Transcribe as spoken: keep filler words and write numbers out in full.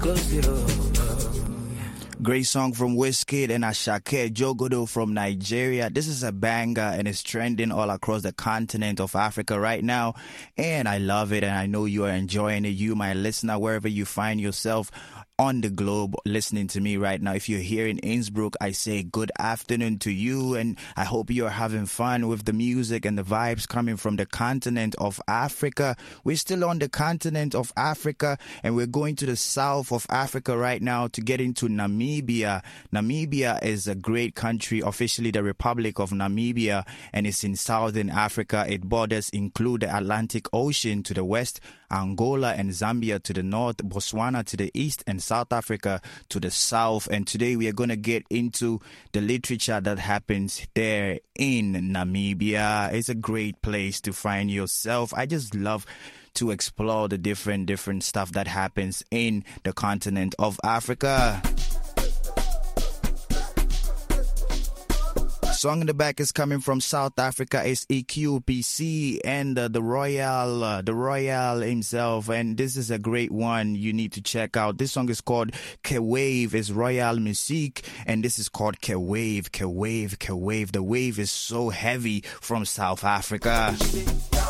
Great song from Wizkid and Asake Jogodo from Nigeria. This is a banger and it's trending all across the continent of Africa right now. And I love it and I know you are enjoying it. You, my listener, wherever you find yourself on the globe listening to me right now. If you're here in Innsbruck, I say good afternoon to you, and I hope you're having fun with the music and the vibes coming from the continent of Africa. We're still on the continent of Africa, and we're going to the south of Africa right now to get into Namibia. Namibia is a great country, officially the Republic of Namibia, and it's in southern Africa. Its borders include the Atlantic Ocean to the west, Angola and Zambia to the north, Botswana to the east, and South Africa to the south. And today we are going to get into the literature that happens there in Namibia. It's a great place to find yourself. I just love to explore the different, different stuff that happens in the continent of Africa. Song in the back is coming from South Africa. It's E Q P C and uh, the Royal, uh, the Royal himself. And this is a great one you need to check out. This song is called K-Wave. It's Royal Music. And this is called K-Wave, K-Wave, K-Wave. The wave is so heavy from South Africa.